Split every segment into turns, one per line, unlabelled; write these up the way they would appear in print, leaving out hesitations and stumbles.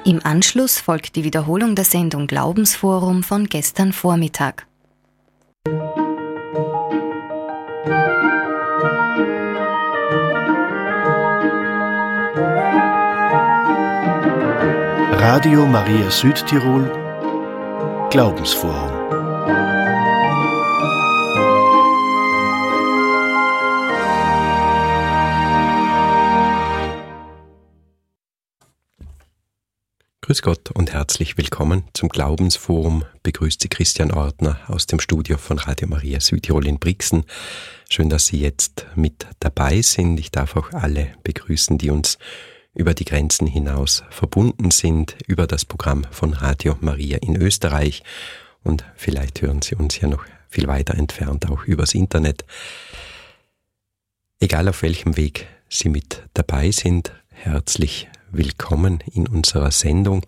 Im Anschluss folgt die Wiederholung der Sendung Glaubensforum von gestern Vormittag.
Radio Maria Südtirol Glaubensforum.
Grüß Gott und herzlich willkommen zum Glaubensforum. Begrüßt Sie Christian Ortner aus dem Studio von Radio Maria Südtirol in Brixen. Schön, dass Sie jetzt mit dabei sind. Ich darf auch alle begrüßen, die uns über die Grenzen hinaus verbunden sind, über das Programm von Radio Maria in Österreich. Und vielleicht hören Sie uns ja noch viel weiter entfernt, auch übers Internet. Egal auf welchem Weg Sie mit dabei sind, herzlich willkommen in unserer Sendung.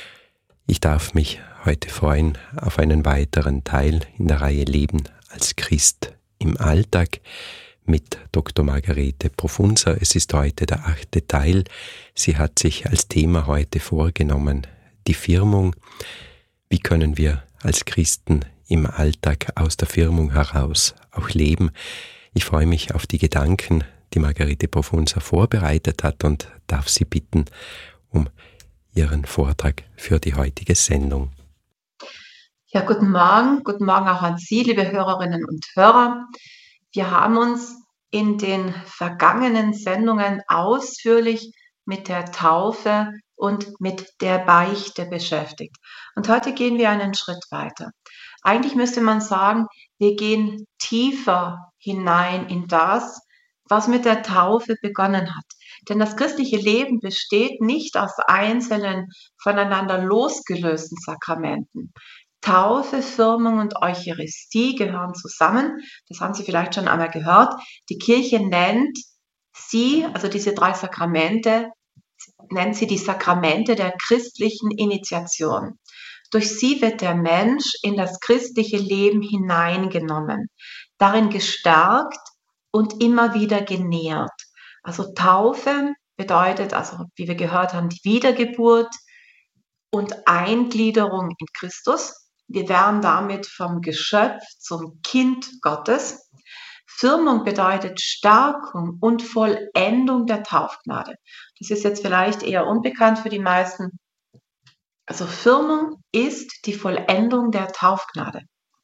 Ich darf mich heute freuen auf einen weiteren Teil in der Reihe Leben als Christ im Alltag mit Dr. Margarete Profunza. Es ist heute der 8. Teil. Sie hat sich als Thema heute vorgenommen, die Firmung. Wie können wir als Christen im Alltag aus der Firmung heraus auch leben? Ich freue mich auf die Gedanken, die Margarete Profunza vorbereitet hat und darf Sie bitten um Ihren Vortrag für die heutige Sendung.
Ja, guten Morgen auch an Sie, liebe Hörerinnen und Hörer. Wir haben uns in den vergangenen Sendungen ausführlich mit der Taufe und mit der Beichte beschäftigt. Und heute gehen wir einen Schritt weiter. Eigentlich müsste man sagen, wir gehen tiefer hinein in das, was mit der Taufe begonnen hat. Denn das christliche Leben besteht nicht aus einzelnen, voneinander losgelösten Sakramenten. Taufe, Firmung und Eucharistie gehören zusammen. Das haben Sie vielleicht schon einmal gehört. Die Kirche nennt sie, also diese 3 Sakramente, nennt sie die Sakramente der christlichen Initiation. Durch sie wird der Mensch in das christliche Leben hineingenommen, darin gestärkt und immer wieder genährt. Also Taufe bedeutet, also wie wir gehört haben, die Wiedergeburt und Eingliederung in Christus. Wir werden damit vom Geschöpf zum Kind Gottes. Firmung bedeutet Stärkung und Vollendung der Taufgnade. Das ist jetzt vielleicht eher unbekannt für die meisten. Also Firmung ist die Vollendung der Taufgnade.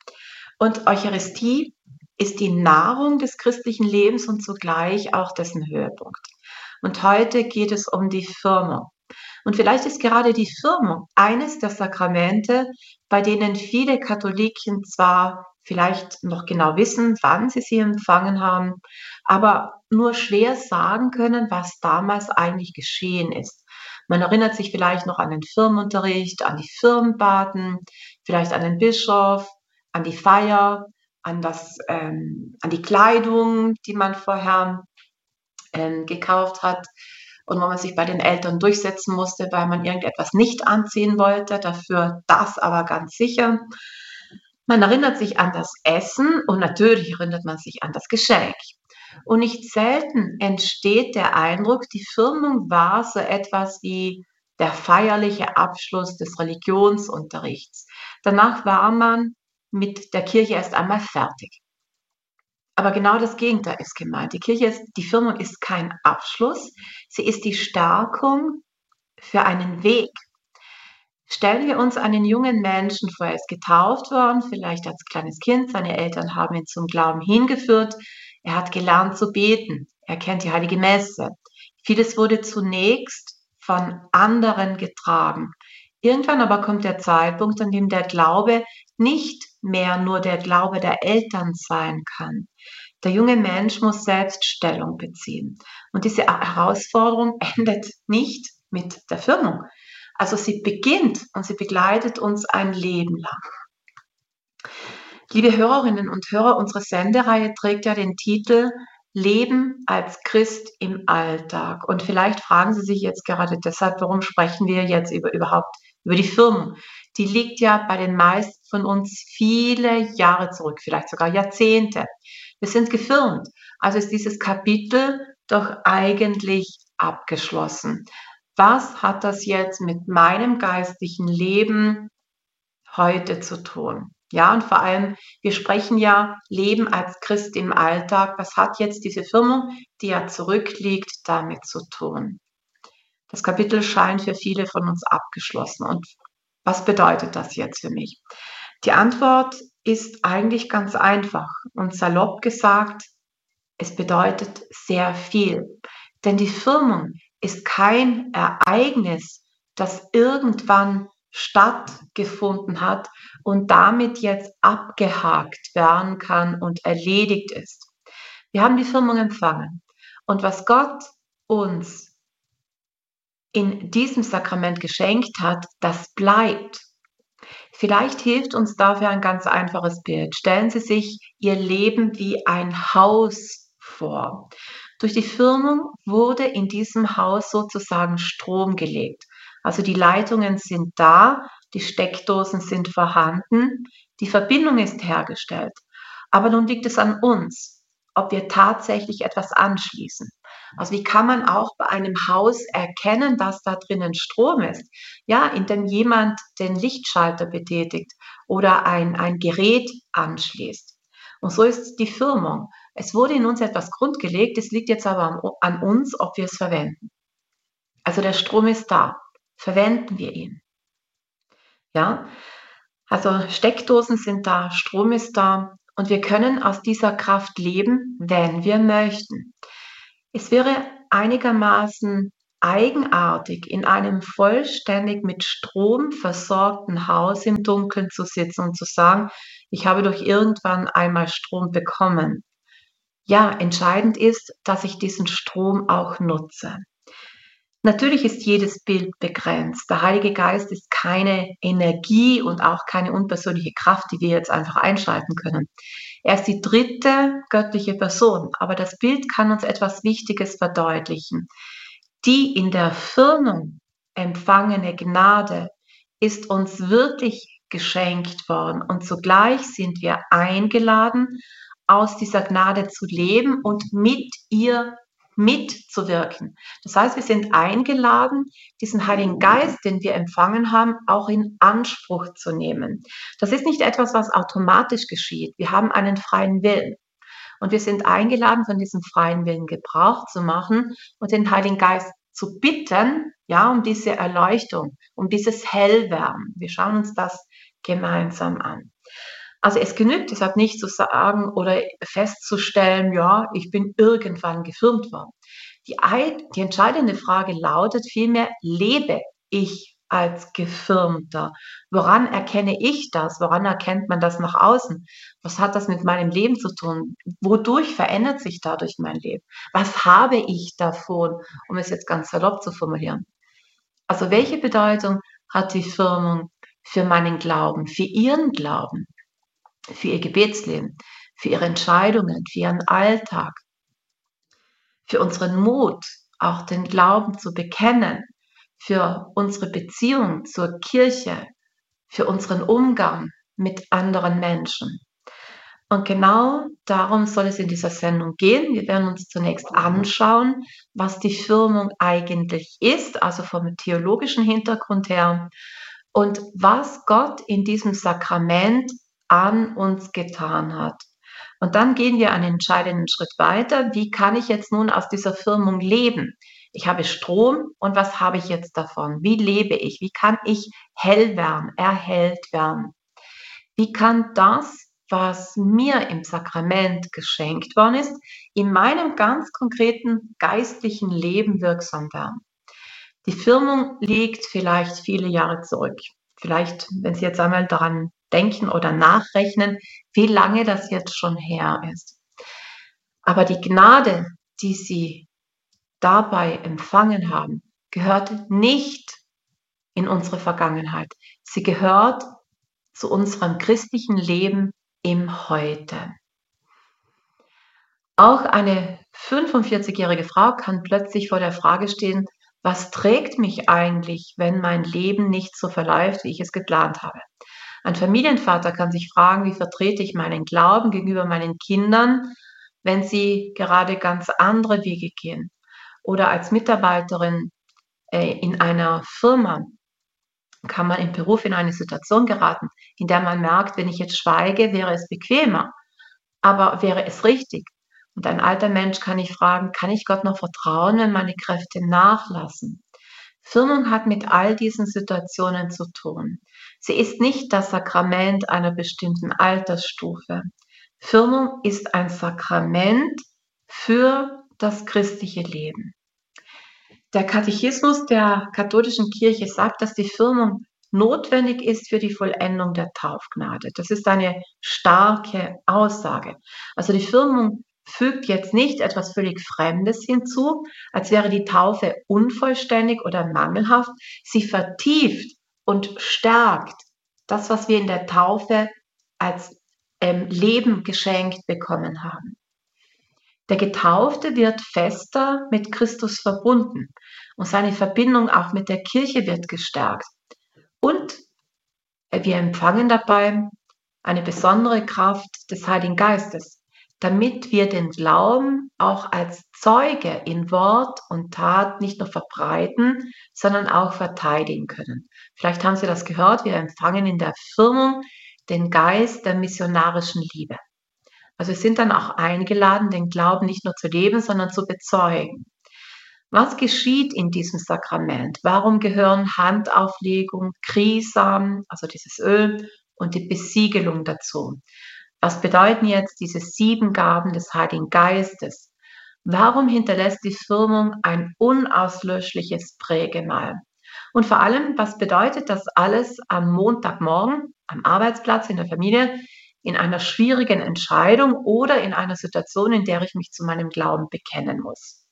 Und Eucharistie ist die Nahrung des christlichen Lebens und zugleich auch dessen Höhepunkt. Und heute geht es um die Firmung. Und vielleicht ist gerade die Firmung eines der Sakramente, bei denen viele Katholiken zwar vielleicht noch genau wissen, wann sie empfangen haben, aber nur schwer sagen können, was damals eigentlich geschehen ist. Man erinnert sich vielleicht noch an den Firmenunterricht, an die Firmenpaten, vielleicht an den Bischof, an die Feier, an die Kleidung, die man vorher gekauft hat und wo man sich bei den Eltern durchsetzen musste, weil man irgendetwas nicht anziehen wollte, dafür das aber ganz sicher. Man erinnert sich an das Essen und natürlich erinnert man sich an das Geschenk. Und nicht selten entsteht der Eindruck, die Firmung war so etwas wie der feierliche Abschluss des Religionsunterrichts. Danach war man mit der Kirche erst einmal fertig. Aber genau das Gegenteil ist gemeint. Die Firmung ist kein Abschluss, sie ist die Stärkung für einen Weg. Stellen wir uns einen jungen Menschen vor, er ist getauft worden, vielleicht als kleines Kind, seine Eltern haben ihn zum Glauben hingeführt, er hat gelernt zu beten, er kennt die Heilige Messe. Vieles wurde zunächst von anderen getragen. Irgendwann aber kommt der Zeitpunkt, an dem der Glaube nicht mehr nur der Glaube der Eltern sein kann. Der junge Mensch muss selbst Stellung beziehen. Und diese Herausforderung endet nicht mit der Firmung. Also sie beginnt und sie begleitet uns ein Leben lang. Liebe Hörerinnen und Hörer, unsere Sendereihe trägt ja den Titel Leben als Christ im Alltag. Und vielleicht fragen Sie sich jetzt gerade deshalb, warum sprechen wir jetzt überhaupt über die Firmung? Die liegt ja bei den meisten von uns viele Jahre zurück, vielleicht sogar Jahrzehnte. Wir sind gefirmt. Also ist dieses Kapitel doch eigentlich abgeschlossen. Was hat das jetzt mit meinem geistlichen Leben heute zu tun? Ja, und vor allem, wir sprechen ja Leben als Christ im Alltag. Was hat jetzt diese Firmung, die ja zurückliegt, damit zu tun? Das Kapitel scheint für viele von uns abgeschlossen. Und was bedeutet das jetzt für mich? Die Antwort ist eigentlich ganz einfach und salopp gesagt, es bedeutet sehr viel. Denn die Firmung ist kein Ereignis, das irgendwann stattgefunden hat und damit jetzt abgehakt werden kann und erledigt ist. Wir haben die Firmung empfangen. Und was Gott uns in diesem Sakrament geschenkt hat, das bleibt. Vielleicht hilft uns dafür ein ganz einfaches Bild. Stellen Sie sich Ihr Leben wie ein Haus vor. Durch die Firmung wurde in diesem Haus sozusagen Strom gelegt. Also die Leitungen sind da, die Steckdosen sind vorhanden, die Verbindung ist hergestellt. Aber nun liegt es an uns, ob wir tatsächlich etwas anschließen. Also wie kann man auch bei einem Haus erkennen, dass da drinnen Strom ist? Ja, indem jemand den Lichtschalter betätigt oder ein Gerät anschließt. Und so ist die Firmung. Es wurde in uns etwas grundgelegt, es liegt jetzt aber an uns, ob wir es verwenden. Also der Strom ist da. Verwenden wir ihn. Ja, also Steckdosen sind da, Strom ist da und wir können aus dieser Kraft leben, wenn wir möchten. Es wäre einigermaßen eigenartig, in einem vollständig mit Strom versorgten Haus im Dunkeln zu sitzen und zu sagen, ich habe doch irgendwann einmal Strom bekommen. Ja, entscheidend ist, dass ich diesen Strom auch nutze. Natürlich ist jedes Bild begrenzt. Der Heilige Geist ist keine Energie und auch keine unpersönliche Kraft, die wir jetzt einfach einschalten können. Er ist die dritte göttliche Person, aber das Bild kann uns etwas Wichtiges verdeutlichen. Die in der Firmung empfangene Gnade ist uns wirklich geschenkt worden und zugleich sind wir eingeladen, aus dieser Gnade zu leben und mit ihr mitzuwirken. Das heißt, wir sind eingeladen, diesen Heiligen Geist, den wir empfangen haben, auch in Anspruch zu nehmen. Das ist nicht etwas, was automatisch geschieht. Wir haben einen freien Willen. Und wir sind eingeladen, von diesem freien Willen Gebrauch zu machen und den Heiligen Geist zu bitten, ja, um diese Erleuchtung, um dieses Hellwerden. Wir schauen uns das gemeinsam an. Also es genügt deshalb nicht zu sagen oder festzustellen, ja, ich bin irgendwann gefirmt worden. Die entscheidende Frage lautet vielmehr, lebe ich als Gefirmter? Woran erkenne ich das? Woran erkennt man das nach außen? Was hat das mit meinem Leben zu tun? Wodurch verändert sich dadurch mein Leben? Was habe ich davon, um es jetzt ganz salopp zu formulieren? Also welche Bedeutung hat die Firmung für meinen Glauben, für Ihren Glauben? Für ihr Gebetsleben, für ihre Entscheidungen, für ihren Alltag, für unseren Mut, auch den Glauben zu bekennen, für unsere Beziehung zur Kirche, für unseren Umgang mit anderen Menschen. Und genau darum soll es in dieser Sendung gehen. Wir werden uns zunächst anschauen, was die Firmung eigentlich ist, also vom theologischen Hintergrund her, und was Gott in diesem Sakrament an uns getan hat. Und dann gehen wir einen entscheidenden Schritt weiter. Wie kann ich jetzt nun aus dieser Firmung leben? Ich habe Strom und was habe ich jetzt davon? Wie lebe ich? Wie kann ich hell werden, erhellt werden? Wie kann das, was mir im Sakrament geschenkt worden ist, in meinem ganz konkreten geistlichen Leben wirksam werden? Die Firmung liegt vielleicht viele Jahre zurück. Vielleicht, wenn Sie jetzt einmal daran denken oder nachrechnen, wie lange das jetzt schon her ist. Aber die Gnade, die Sie dabei empfangen haben, gehört nicht in unsere Vergangenheit. Sie gehört zu unserem christlichen Leben im Heute. Auch eine 45-jährige Frau kann plötzlich vor der Frage stehen, was trägt mich eigentlich, wenn mein Leben nicht so verläuft, wie ich es geplant habe? Ein Familienvater kann sich fragen, wie vertrete ich meinen Glauben gegenüber meinen Kindern, wenn sie gerade ganz andere Wege gehen? Oder als Mitarbeiterin in einer Firma kann man im Beruf in eine Situation geraten, in der man merkt, wenn ich jetzt schweige, wäre es bequemer, aber wäre es richtig? Und ein alter Mensch kann ich fragen, kann ich Gott noch vertrauen, wenn meine Kräfte nachlassen? Firmung hat mit all diesen Situationen zu tun. Sie ist nicht das Sakrament einer bestimmten Altersstufe. Firmung ist ein Sakrament für das christliche Leben. Der Katechismus der katholischen Kirche sagt, dass die Firmung notwendig ist für die Vollendung der Taufgnade. Das ist eine starke Aussage. Also die Firmung fügt jetzt nicht etwas völlig Fremdes hinzu, als wäre die Taufe unvollständig oder mangelhaft. Sie vertieft und stärkt das, was wir in der Taufe als Leben geschenkt bekommen haben. Der Getaufte wird fester mit Christus verbunden und seine Verbindung auch mit der Kirche wird gestärkt. Und wir empfangen dabei eine besondere Kraft des Heiligen Geistes, damit wir den Glauben auch als Zeuge in Wort und Tat nicht nur verbreiten, sondern auch verteidigen können. Vielleicht haben Sie das gehört, wir empfangen in der Firmung den Geist der missionarischen Liebe. Also wir sind dann auch eingeladen, den Glauben nicht nur zu leben, sondern zu bezeugen. Was geschieht in diesem Sakrament? Warum gehören Handauflegung, Chrisam, also dieses Öl, und die Besiegelung dazu? Was bedeuten jetzt diese 7 Gaben des Heiligen Geistes? Warum hinterlässt die Firmung ein unauslöschliches Prägemal? Und vor allem, was bedeutet das alles am Montagmorgen, am Arbeitsplatz, in der Familie, in einer schwierigen Entscheidung oder in einer Situation, in der ich mich zu meinem Glauben bekennen muss?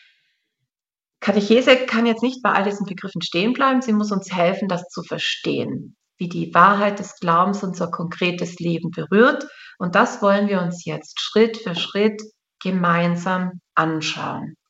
Katechese kann jetzt nicht bei all diesen Begriffen stehen bleiben, sie muss uns helfen, das zu verstehen, wie die Wahrheit des Glaubens unser konkretes Leben berührt. Und das wollen wir uns jetzt Schritt für Schritt gemeinsam anschauen.